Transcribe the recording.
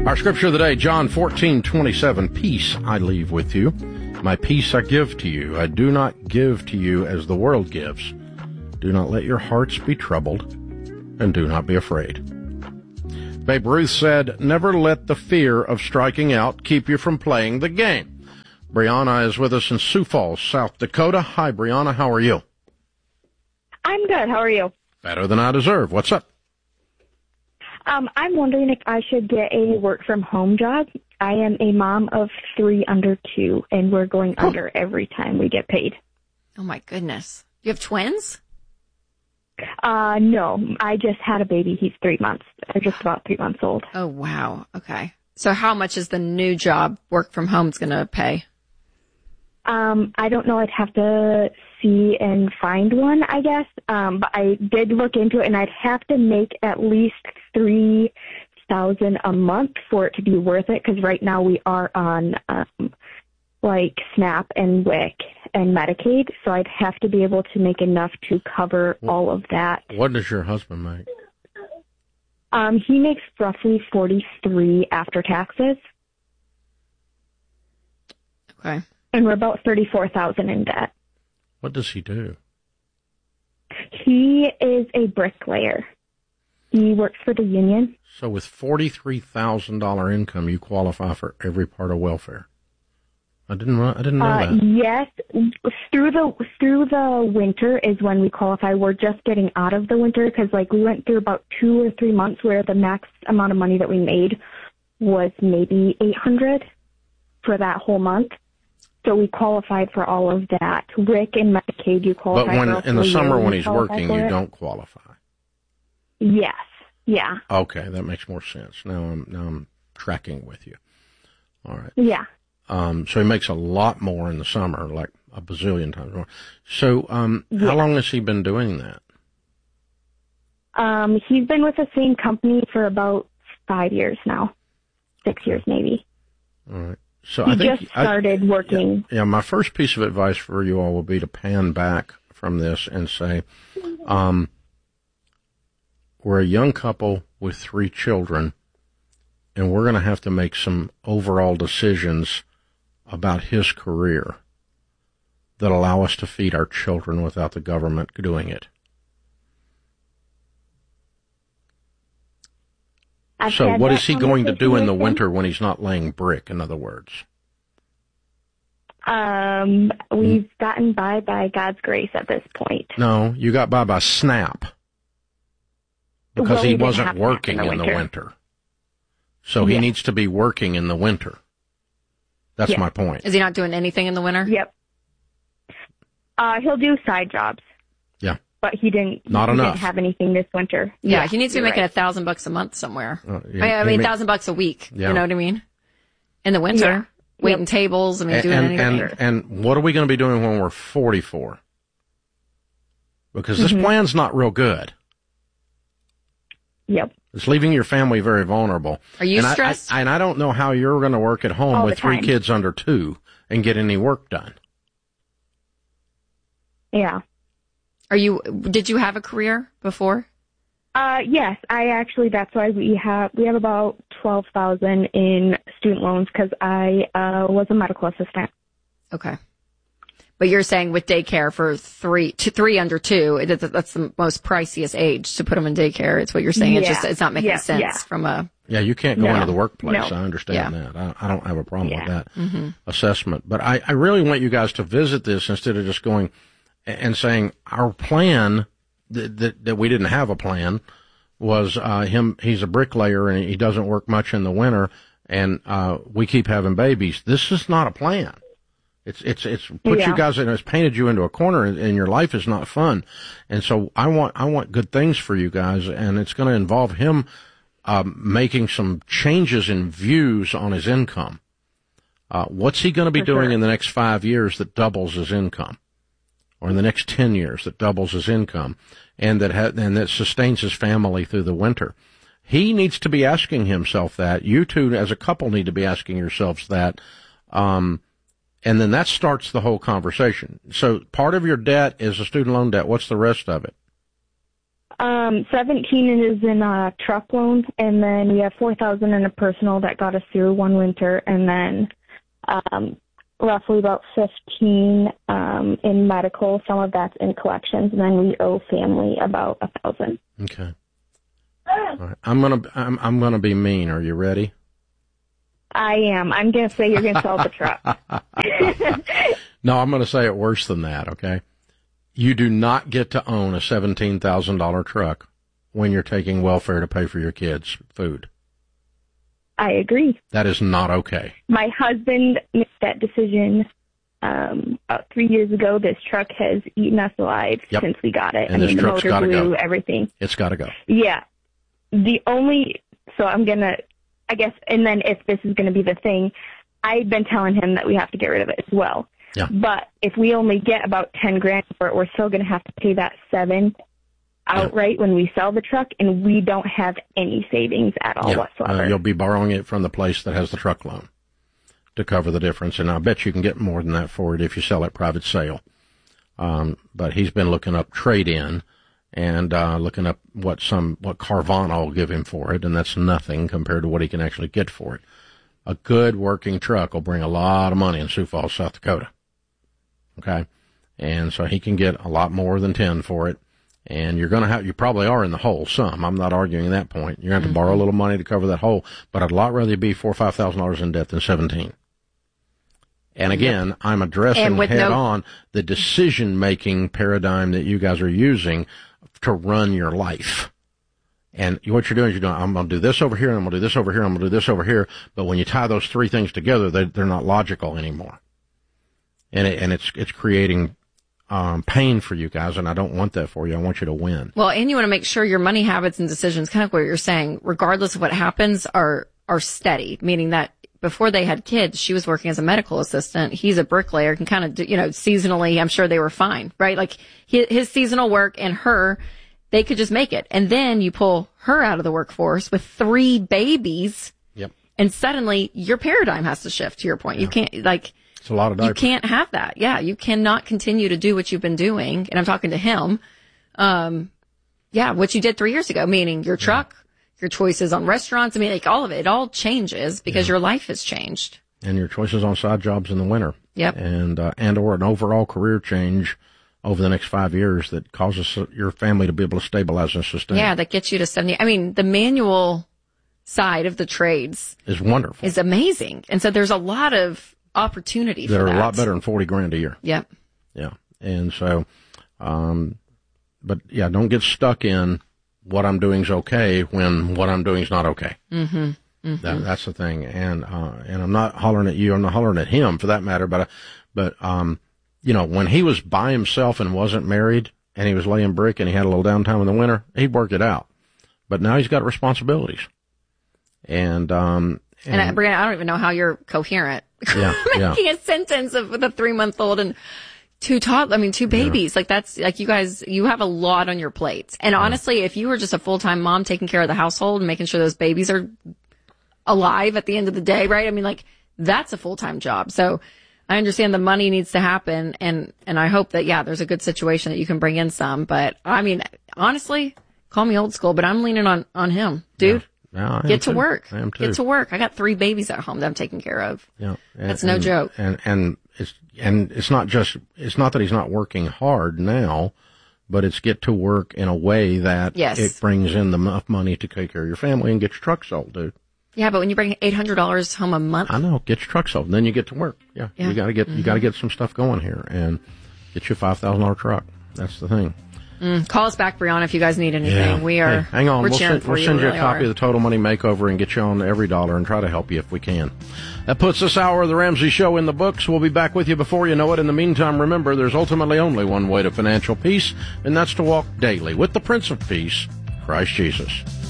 Our scripture of the day, John 14:27. Peace I leave with you. My peace I give to you. I do not give to you as the world gives. Do not let your hearts be troubled, and do not be afraid. Babe Ruth said, never let the fear of striking out keep you from playing the game. Brianna is with us in Sioux Falls, South Dakota. Hi, Brianna. How are you? I'm good. How are you? Better than I deserve. What's up? I'm wondering if I should get a work-from-home job. I am a mom of 3 under 2, and we're going under every time we get paid. Oh, my goodness. You have twins? No. I just had a baby. He's 3 months. Or just about 3 months old. Oh, wow. Okay. So how much is the new job work from home's going to pay? I don't know. I'd have to see and find one, I guess. But I did look into it, and I'd have to make at least $3,000 a month for it to be worth it. Because right now we are on like SNAP and WIC and Medicaid, so I'd have to be able to make enough to cover all of that. What does your husband make? He makes roughly $43,000 after taxes. Okay. And we're about $34,000 in debt. What does he do? He is a bricklayer. He works for the union. So with $43,000 income, you qualify for every part of welfare. I didn't know that. Yes, through the winter is when we qualify. We're just getting out of the winter because, like, we went through about 2 or 3 months where the max amount of money that we made was maybe $800 for that whole month. So we qualified for all of that. WIC and Medicaid, you qualify. But when for in the summer when he's qualify working, for you it. don't qualify. Yes. Yeah. Okay, that makes more sense. Now I'm tracking with you. All right. Yeah. So he makes a lot more in the summer, like a bazillion times more. So, how long has he been doing that? He's been with the same company for about 5 years now. 6 years, maybe. All right. So he I think just started working. Yeah, my first piece of advice for you all will be to pan back from this and say, we're a young couple with 3 children, and we're going to have to make some overall decisions about his career that allow us to feed our children without the government doing it. So what is he going to do in the winter when he's not laying brick, in other words? We've gotten by God's grace at this point. No, you got by SNAP. Because he wasn't working in the winter. So he needs to be working in the winter. That's my point. Is he not doing anything in the winter? Yep. He'll do side jobs. Yeah. But he didn't have anything this winter. Yeah, he needs to be making $1,000 a month somewhere. I mean, $1,000 a week. Yeah. You know what I mean? In the winter, waiting tables. I mean, doing anything. And what are we going to be doing when we're 44? Because this plan's not real good. Yep. It's leaving your family very vulnerable. Are you stressed? I don't know how you're going to work at home with 3 kids under 2 and get any work done. Yeah. Did you have a career before? Yes, that's why we have about $12,000 in student loans because I was a medical assistant. Okay. But you're saying with daycare for 3 under 2, that's the most priciest age to put them in daycare. It's what you're saying. It's not making sense from a. Yeah, you can't go into the workplace. I understand that. I don't have a problem with that assessment. But I really want you guys to visit this instead of just going and saying our plan that we didn't have a plan was he's a bricklayer and he doesn't work much in the winter and we keep having babies. This is not a plan. It's put you guys in, it's painted you into a corner and your life is not fun. And so I want good things for you guys, and it's going to involve him making some changes in views on his income. What's he going to be doing in the next 5 years that doubles his income? Or in the next 10 years that doubles his income and that sustains his family through the winter? He needs to be asking himself that. You two as a couple need to be asking yourselves that. And then that starts the whole conversation. So part of your debt is a student loan debt. What's the rest of it? 17 is in a truck loan, and then we have $4,000 in a personal that got us through one winter, and then roughly about 15 in medical. Some of that's in collections, and then we owe family about $1,000. Okay. All right. I'm gonna be mean. Are you ready? I am. I'm gonna say you're gonna sell the truck. No, I'm gonna say it worse than that. Okay. You do not get to own a $17,000 truck when you're taking welfare to pay for your kids' food. I agree. That is not okay. My husband made that decision about 3 years ago. This truck has eaten us alive since we got it. And this truck's got to go. Everything. It's got to go. Yeah. So I'm going to, I guess, and then if this is going to be the thing, I've been telling him that we have to get rid of it as well. Yeah. But if we only get about $10,000 for it, we're still going to have to pay that $7,000 outright when we sell the truck, and we don't have any savings at all whatsoever. You'll be borrowing it from the place that has the truck loan to cover the difference, and I bet you can get more than that for it if you sell it private sale. But he's been looking up trade-in and looking up what Carvana will give him for it, and that's nothing compared to what he can actually get for it. A good working truck will bring a lot of money in Sioux Falls, South Dakota. Okay? And so he can get a lot more than 10 for it. And you probably are in the hole some. I'm not arguing that point. You're going to have to borrow a little money to cover that hole, but I'd a lot rather be $4,000 or $5,000 in debt than 17. And again, I'm addressing head on the decision-making paradigm that you guys are using to run your life. And what you're doing is I'm going to do this over here, and I'm going to do this over here, I'm going to do this over here. But when you tie those three things together, they're not logical anymore. And it's creating pain for you guys, and I don't want that for you. I want you to win. Well, and you want to make sure your money habits and decisions, kind of what you're saying, regardless of what happens, are steady, meaning that before they had kids, she was working as a medical assistant. He's a bricklayer, can kind of do, seasonally, I'm sure they were fine, right? Like his seasonal work and her, they could just make it. And then you pull her out of the workforce with 3 babies. Yep. And suddenly your paradigm has to shift, to your point. You can't, it's a lot of diapers. You can't have that. Yeah. You cannot continue to do what you've been doing. And I'm talking to him. What you did 3 years ago, meaning your truck, your choices on restaurants. I mean, all of it all changes because your life has changed. And your choices on side jobs in the winter. Yep. And or an overall career change over the next 5 years that causes your family to be able to stabilize and sustain. Yeah. That gets you to 70. I mean, the manual side of the trades is wonderful. Is amazing. And so there's a lot of opportunity for that. That are a lot better than $40,000 a year. Yep. Yeah. And so, don't get stuck in what I'm doing is okay when what I'm doing is not okay. Mm-hmm. Mm-hmm. That's the thing. And I'm not hollering at you. I'm not hollering at him for that matter. But when he was by himself and wasn't married and he was laying brick and he had a little downtime in the winter, he'd work it out. But now he's got responsibilities. And Brianna, I don't even know how you're coherent. Making a sentence with a 3-month-old and 2 babies. Like that's like you guys, you have a lot on your plates. And honestly, if you were just a full-time mom taking care of the household and making sure those babies are alive at the end of the day, right? I mean, like that's a full-time job. So I understand the money needs to happen. And I hope that, there's a good situation that you can bring in some. But I mean, honestly, call me old school, but I'm leaning on him, dude. Yeah. No, Get to work. I am too. Get to work. I got 3 babies at home that I'm taking care of. Yeah. That's no joke. And it's not that he's not working hard now, but it's get to work in a way that it brings in enough money to take care of your family and get your truck sold, dude. Yeah, but when you bring $800 home a month. I know. Get your truck sold. And then you get to work. Yeah. You gotta get some stuff going here and get you a $5,000 truck. That's the thing. Call us back, Brianna, if you guys need anything. Yeah. We are. Hey, hang on. We'll send you a copy of the Total Money Makeover and get you on every dollar and try to help you if we can. That puts this hour of the Ramsey Show in the books. We'll be back with you before you know it. In the meantime, remember, there's ultimately only one way to financial peace, and that's to walk daily with the Prince of Peace, Christ Jesus.